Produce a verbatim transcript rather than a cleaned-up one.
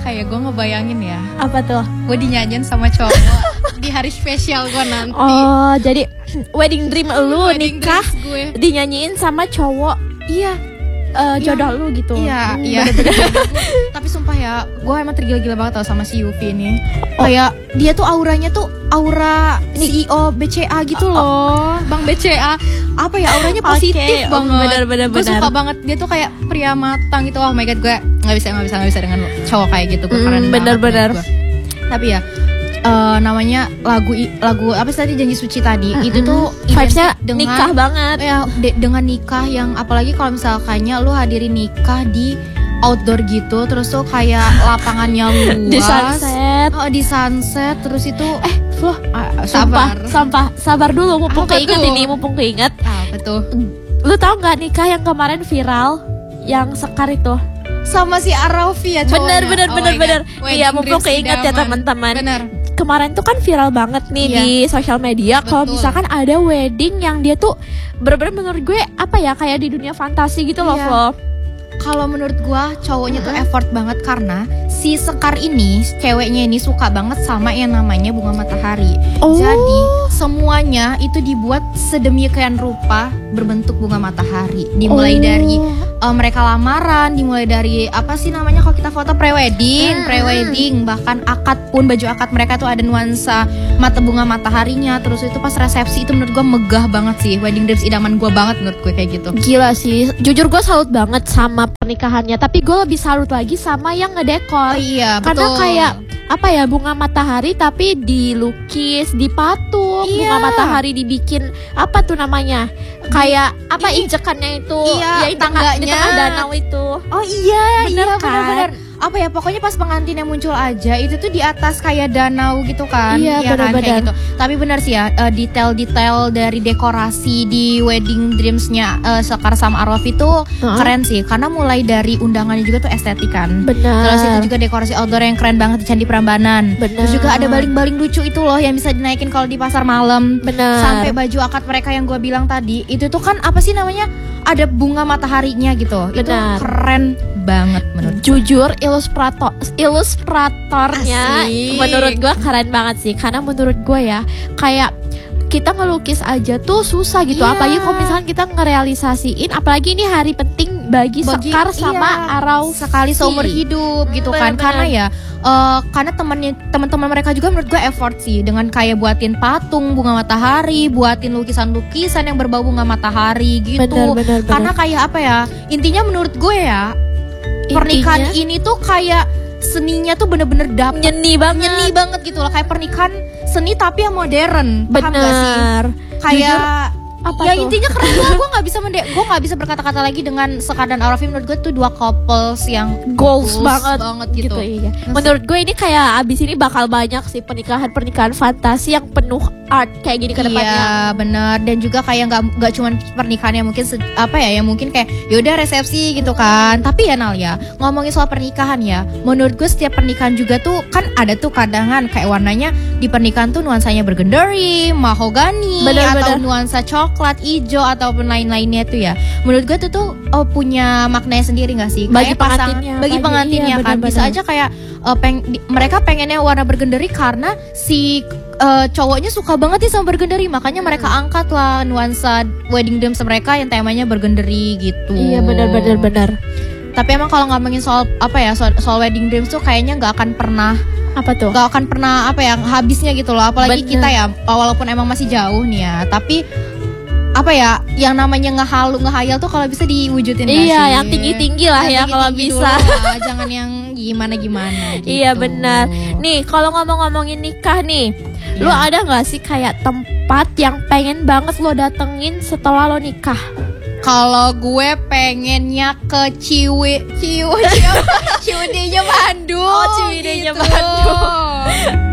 kayak gue ngebayangin ya. Apa tuh? Gue dinyanyiin sama cowok di hari spesial gue nanti. Oh, jadi wedding dream lu Wedding nikah dreams gue. dinyanyiin sama cowok. Iya. Uh, Iya. jodoh lu gitu. Iya, Hmm, iya. bener-bener. Tapi sumpah ya, gue emang tergila-gila banget tau sama si Yufi ini. Kayak dia tuh auranya tuh aura C E O B C A gitu loh. Bang B C A. Apa ya, auranya positif Oke, banget. bener-bener, Gue suka bener. banget. Dia tuh kayak pria matang gitu. Oh my god, gue nggak bisa nggak bisa nggak bisa dengan cowok kayak gitu. Gue Hmm, keren banget bener-bener. menurut gua. Tapi ya eh, namanya lagu lagu apa sih tadi, Janji Suci tadi. Mm-mm. Itu tuh vibes-nya identik dengan nikah banget. ya de- dengan nikah yang apalagi kalau misalkannya lu hadirin nikah di outdoor gitu, terus tuh kayak lapangannya luas Di sunset. oh, di sunset terus itu Eh, Flo, ah, sampah, sabar sampah, sabar dulu, mumpung Apa keinget tuh? ini, mumpung keinget. apa tuh Lu tau nggak nikah yang kemarin viral, yang Sekar itu? sama si Arafi ya cowoknya. Bener, bener, Oh bener, my bener. God. Iya, Wedding mumpung dreams keinget ya idaman. teman-teman. Bener. Kemarin tuh kan viral banget nih Iya. di sosial media. Kalau Betul. misalkan ada wedding yang dia tuh bener-bener menurut gue apa ya, kayak di dunia fantasi gitu loh, Iya. Flo. Kalau menurut gua cowoknya tuh effort banget karena si Sekar ini, ceweknya ini suka banget sama yang namanya bunga matahari. Oh. Jadi semuanya itu dibuat sedemikian rupa berbentuk bunga matahari. Dimulai Oh. dari uh, mereka lamaran, dimulai dari apa sih namanya kalau kita foto prewedding, Hmm. prewedding, bahkan akad pun baju akad mereka tuh ada nuansa mata bunga mataharinya. Terus itu pas resepsi itu menurut gua megah banget sih. Wedding dreams idaman gua banget menurut gue kayak gitu. Gila sih, jujur gue salut banget sama pernikahannya. Tapi gue lebih salut lagi sama yang ngedekor. Oh iya, Karena betul. kayak apa ya, bunga matahari tapi dilukis, dipatung. Iya. Bunga matahari dibikin apa tuh namanya? Kayak apa Ini- injekannya itu? Iya, ya, di tengah- di tangganya. tengah danau itu. Oh iya, Bener iya kan? benar-benar. Apa ya, pokoknya pas pengantinnya muncul aja itu tuh di atas kayak danau gitu kan. Iya, ya kan, kayak benar-benar. gitu. Tapi benar sih ya, eh, detail-detail dari dekorasi di wedding dreams-nya eh, Sekar sama Arwaf itu Heeh. keren sih, karena mulai dari undangannya juga tuh estetik kan. Benar. Terus itu juga dekorasi outdoor yang keren banget di Candi Prambanan. Benar. Terus juga ada baling-baling lucu itu loh yang bisa dinaikin kalau di pasar malam. Benar. Sampai baju akad mereka yang gue bilang tadi itu tuh kan apa sih namanya, ada bunga mataharinya gitu. Itu Benar. keren banget menurut gue. Jujur ilustrator ilustratornya Asik. menurut gue keren banget sih. Karena menurut gue ya, kayak kita ngelukis aja tuh susah gitu. Iya. Apalagi kalau misalnya kita ngerealisasiin, apalagi ini hari penting bagi, Bagi- Sekar sama iya, Arau sekali seumur hidup gitu kan. Bener-bener. Karena ya eh, karena temannya teman-teman mereka juga menurut gue effort sih, dengan kayak buatin patung bunga matahari, buatin lukisan-lukisan yang berbau bunga matahari gitu. Bener, bener, bener. Karena kayak apa ya, intinya menurut gue ya, pernikahan Intinya, ini tuh kayak seninya tuh bener-bener dapet, nyeni banget. nyeni banget gitu loh. Kayak pernikahan seni tapi yang modern. Paham gak sih? Bener. Kayak apa ya tuh? intinya keren banget. Gue nggak bisa mende gue nggak bisa berkata-kata lagi dengan Sekar dan Arafi. Menurut gue tuh dua couples yang Goals banget, gitu, iya. Menurut gue ini kayak abis ini bakal banyak sih pernikahan-pernikahan fantasi yang penuh art kayak gini ke depannya. Iya benar. Dan juga kayak nggak nggak cuma pernikahan yang mungkin se- apa ya yang mungkin kayak yaudah resepsi gitu kan. Tapi ya Nal ya, ngomongin soal pernikahan ya, menurut gue setiap pernikahan juga tuh kan ada tuh kadangan kayak warnanya di pernikahan tuh nuansanya bergendari, mahogani, Bener, atau bener. nuansa coklat, hijau ataupun lain-lainnya tuh ya. Menurut gue tuh tuh oh, punya maknanya sendiri nggak sih? Bagi Kayak pasang- pengantinnya, bagi bagi- pengantinnya iya, kan bisa bener-bener. aja kayak eh, peng, di- mereka pengennya warna bergendari karena si eh, cowoknya suka banget nih sama bergendari, makanya mereka angkat lah nuansa wedding dreams mereka yang temanya bergendari gitu. Iya benar-benar benar. Tapi emang kalau ngomongin soal apa ya soal, soal wedding dreams tuh kayaknya nggak akan pernah Apa tuh? nggak akan pernah apa ya habisnya gitu loh. Apalagi Bener. kita ya walaupun emang masih jauh nih ya, tapi apa ya yang namanya ngehalu ngehayal tuh kalau bisa diwujudin nggak Iya, sih? yang tinggi-tinggi lah ya kalau tinggi-tinggi bisa. dulu lah, jangan yang gimana-gimana gitu. Iya benar. Nih kalau ngomong-ngomongin nikah nih, lu Iya. ada nggak sih kayak tempat yang pengen banget lo datengin setelah lo nikah? Kalau gue pengennya ke Ciwi Ciwi Ciwi Ciwidey-nya Bandung. Oh, Ciwidey-nya gitu. Bandung.